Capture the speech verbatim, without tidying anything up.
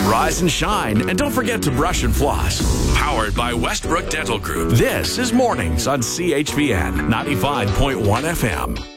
Rise and shine, and don't forget to brush and floss. Powered by Westbrook Dental Group. This is Mornings on C H V N ninety-five point one F M.